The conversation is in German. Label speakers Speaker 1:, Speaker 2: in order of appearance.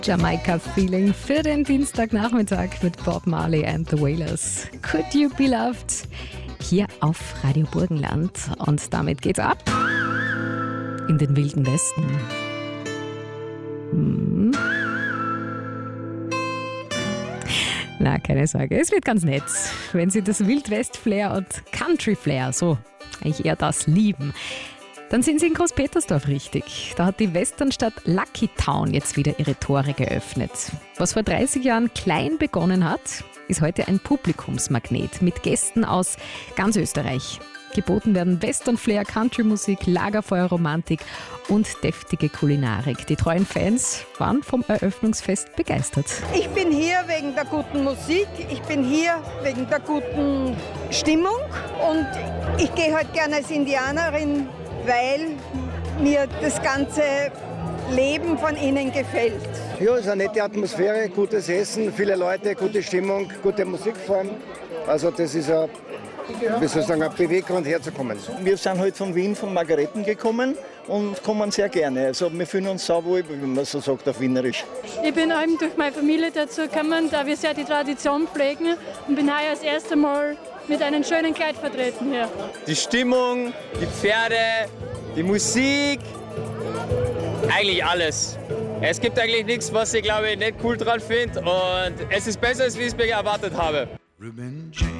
Speaker 1: Jamaika Feeling für den Dienstagnachmittag mit Bob Marley and the Wailers. Could You Be Loved? Hier auf Radio Burgenland. Und damit geht's ab in den Wilden Westen. Na, keine Sorge, es wird ganz nett, wenn Sie das Wildwest-Flair und Country-Flair, so eigentlich eher das lieben. Dann sind Sie in Großpetersdorf richtig. Da hat die Westernstadt Lucky Town jetzt wieder ihre Tore geöffnet. Was vor 30 Jahren klein begonnen hat, ist heute ein Publikumsmagnet mit Gästen aus ganz Österreich. Geboten werden Western-Flair, Country-Musik, Lagerfeuerromantik und deftige Kulinarik. Die treuen Fans waren vom Eröffnungsfest begeistert.
Speaker 2: Ich bin hier wegen der guten Musik, ich bin hier wegen der guten Stimmung und ich gehe heute gerne als Indianerin, weil mir das ganze Leben von ihnen gefällt.
Speaker 3: Ja, es ist eine nette Atmosphäre, gutes Essen, viele Leute, gute Stimmung, gute Musik vor allem. Also das ist ein Beweggrund herzukommen.
Speaker 4: Wir sind heute von Wien, von Margaretten gekommen und kommen sehr gerne. Also wir fühlen uns sauwohl, wie man so sagt auf Wienerisch.
Speaker 5: Ich bin eben durch meine Familie dazu gekommen, da wir sehr die Tradition pflegen und bin heuer das erste Mal mit einem schönen Kleid vertreten hier.
Speaker 6: Die Stimmung, die Pferde, die Musik, eigentlich alles. Es gibt eigentlich nichts, was ich glaube nicht cool dran finde und es ist besser, als wie ich es mir erwartet habe.